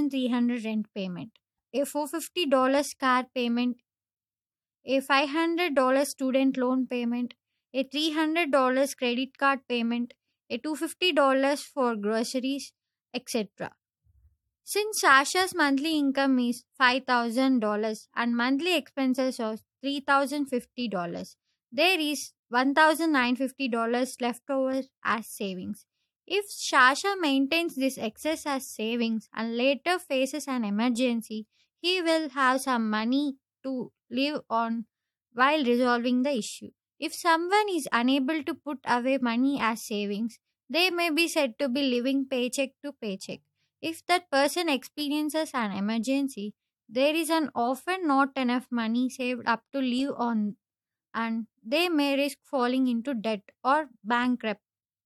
$1,300 rent payment, a $450 car payment, a $500 student loan payment, a $300 credit card payment, a $250 for groceries, etc. Since Sasha's monthly income is $5,000 and monthly expenses are $3,050, there is $1,950 left over as savings. If Sasha maintains this excess as savings and later faces an emergency, he will have some money to live on while resolving the issue. If someone is unable to put away money as savings, they may be said to be living paycheck to paycheck. If that person experiences an emergency, there is an often not enough money saved up to live on, and they may risk falling into debt or bankrupt.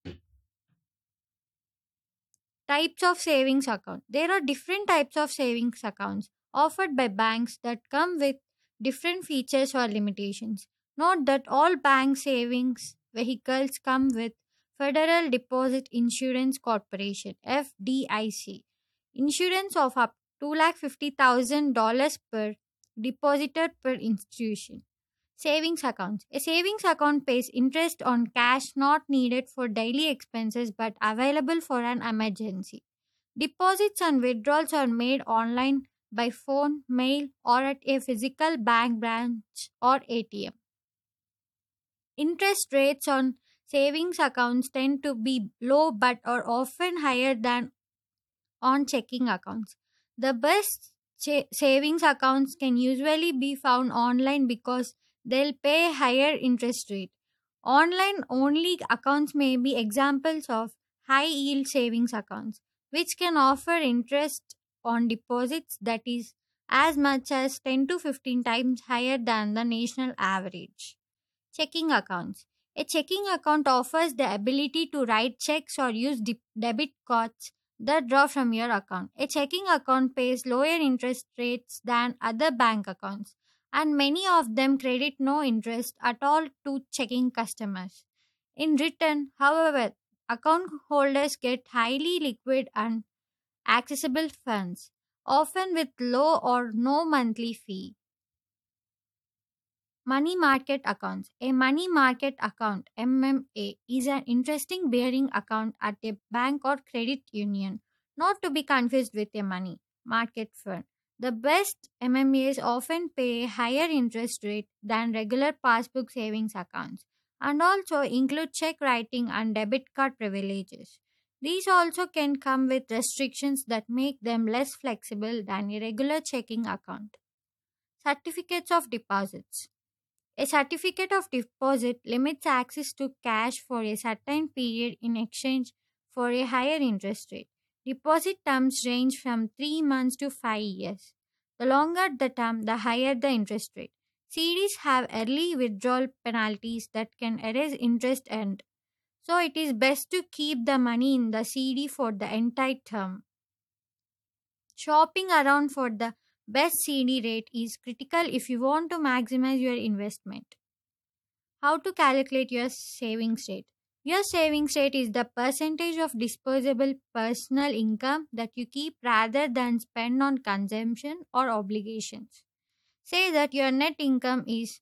Types of savings account. There are different types of savings accounts offered by banks that come with different features or limitations. Note that all bank savings vehicles come with Federal Deposit Insurance Corporation (FDIC) insurance of up to $250,000 per depositor per institution. Savings accounts. A savings account pays interest on cash not needed for daily expenses but available for an emergency. Deposits and withdrawals are made online by phone, mail, or at a physical bank branch or ATM. Interest rates on savings accounts tend to be low but are often higher than on checking accounts. The best savings accounts can usually be found online because they'll pay higher interest rate. Online only accounts may be examples of high yield savings accounts, which can offer interest on deposits that is as much as 10 to 15 times higher than the national average. Checking accounts. A checking account offers the ability to write checks or use debit cards that draw from your account. A checking account pays lower interest rates than other bank accounts, and many of them credit no interest at all to checking customers. In return, however, account holders get highly liquid and accessible funds, often with low or no monthly fee. Money market accounts. A money market account (MMA) is an interesting bearing account at a bank or credit union, not to be confused with a money market fund. The best MMAs often pay a higher interest rate than regular passbook savings accounts and also include check writing and debit card privileges. These also can come with restrictions that make them less flexible than a regular checking account. Certificates of deposits. A certificate of deposit limits access to cash for a certain period in exchange for a higher interest rate. Deposit terms range from 3 months to 5 years. The longer the term, the higher the interest rate. CDs have early withdrawal penalties that can erase interest earned. So it is best to keep the money in the CD for the entire term. Shopping around for the best CD rate is critical if you want to maximize your investment. How to calculate your savings rate? Your savings rate is the percentage of disposable personal income that you keep rather than spend on consumption or obligations. Say that your net income is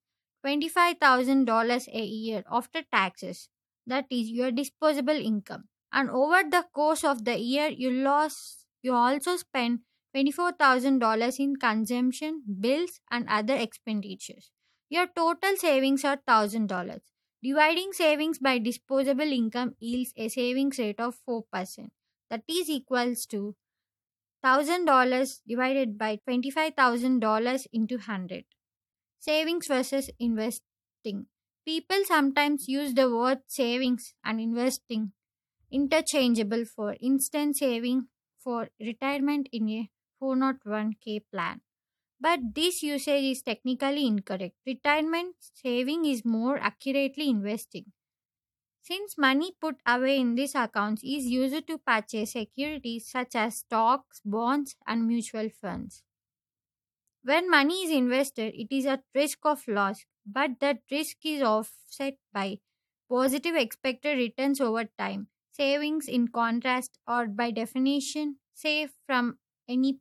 $25,000 a year after taxes. That is your disposable income. And over the course of the year, you also spend $24,000 in consumption, bills, and other expenditures. Your total savings are $1,000. Dividing savings by disposable income yields a savings rate of 4%. That is equals to $1,000 divided by $25,000 into 100. Savings versus investing. People sometimes use the word savings and investing interchangeable. For instance, saving for retirement in a 401k plan. But this usage is technically incorrect. Retirement saving is more accurately investing. Since money put away in these accounts is used to purchase securities such as stocks, bonds, and mutual funds. When money is invested, it is at risk of loss, but that risk is offset by positive expected returns over time. Savings, in contrast, are by definition safe from any